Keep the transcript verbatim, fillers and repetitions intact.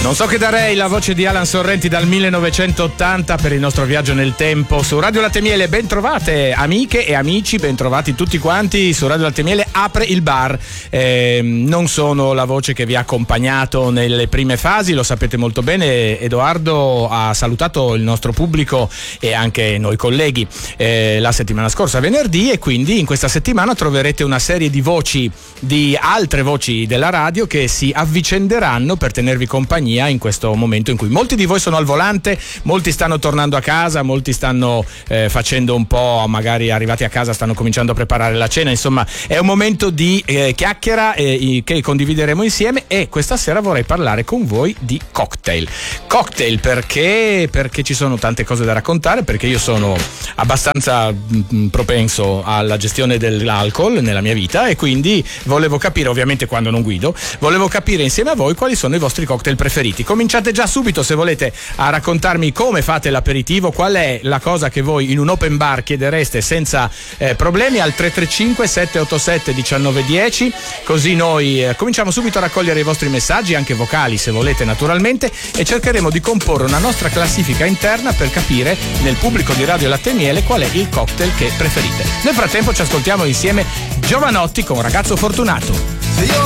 Non so che darei, la voce di Alan Sorrenti dal millenovecentottanta per il nostro viaggio nel tempo su Radio Latte Miele. Ben trovate amiche e amici, ben trovati tutti quanti su Radio Latte Miele. Apre il bar. Eh, non sono la voce che vi ha accompagnato nelle prime fasi, lo sapete molto bene. Edoardo ha salutato il nostro pubblico e anche noi colleghi eh, la settimana scorsa venerdì, e quindi in questa settimana troverete una serie di voci, di altre voci della radio che si avvicenderanno per tenervi compagnia in questo momento in cui molti di voi sono al volante, molti stanno tornando a casa, molti stanno eh, facendo un po', magari arrivati a casa stanno cominciando a preparare la cena. Insomma, è un momento di eh, chiacchiera eh, che condivideremo insieme, e questa sera vorrei parlare con voi di cocktail. Cocktail perché? Perché ci sono tante cose da raccontare, perché io sono abbastanza mh, propenso alla gestione dell'alcol nella mia vita, e quindi volevo capire, ovviamente quando non guido, volevo capire insieme a voi quali sono i vostri cocktail preferiti. Cominciate già subito, se volete, a raccontarmi come fate l'aperitivo, qual è la cosa che voi in un open bar chiedereste senza eh, problemi al tre tre cinque sette otto sette uno nove uno zero, così noi eh, cominciamo subito a raccogliere i vostri messaggi, anche vocali se volete naturalmente, e cercheremo di comporre una nostra classifica interna per capire nel pubblico di Radio Latte Miele qual è il cocktail che preferite. Nel frattempo ci ascoltiamo insieme Giovanotti con Ragazzo Fortunato. Se io